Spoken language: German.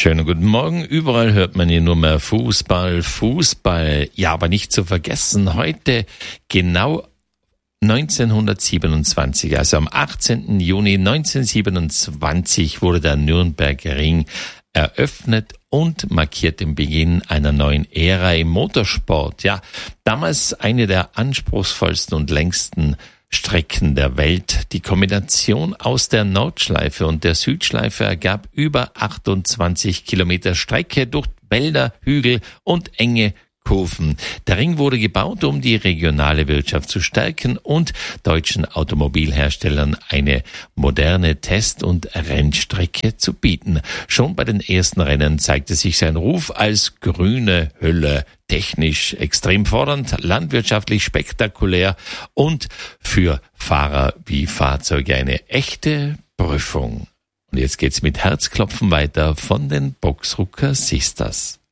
Schönen guten Morgen. Überall hört man hier nur mehr Fußball, Fußball. Ja, aber nicht zu vergessen, heute genau 1927, also am 18. Juni 1927 wurde der Nürnberger Ring eröffnet und markiert den Beginn einer neuen Ära im Motorsport. Ja, damals eine der anspruchsvollsten und längsten Strecken der Welt. Die Kombination aus der Nordschleife und der Südschleife ergab über 28 Kilometer Strecke durch Wälder, Hügel und enge Kurven. Der Ring wurde gebaut, um die regionale Wirtschaft zu stärken und deutschen Automobilherstellern eine moderne Test- und Rennstrecke zu bieten. Schon bei den ersten Rennen zeigte sich sein Ruf als grüne Hülle, technisch extrem fordernd, landwirtschaftlich spektakulär und für Fahrer wie Fahrzeuge eine echte Prüfung. Und jetzt geht's mit Herzklopfen weiter von den Boxrucker Sisters.